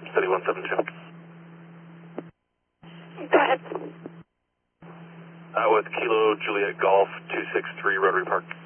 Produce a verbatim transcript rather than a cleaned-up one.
City one seven two. Go ahead. Uh, with Kilo Juliet Golf two six three Rotary Park.